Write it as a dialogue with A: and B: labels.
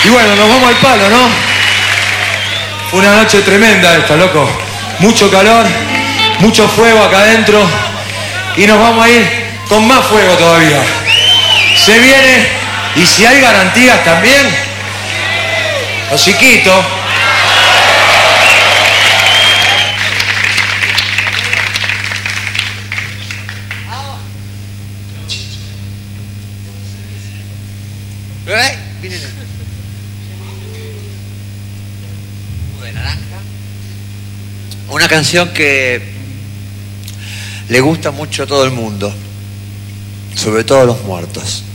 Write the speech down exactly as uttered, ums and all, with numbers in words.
A: Y bueno, nos vamos al palo, ¿no? Fue una noche tremenda esta, loco. Mucho calor, mucho fuego acá adentro. Y nos vamos a ir con más fuego todavía. Se viene, y si hay garantías también, los chiquitos.
B: Una canción que le gusta mucho a todo el mundo, sobre todo a los muertos.